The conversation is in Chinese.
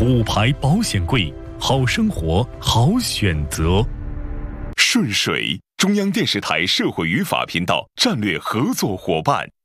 骨牌保险柜，好生活好选择。 顺水，中央电视台社会与法频道战略合作伙伴。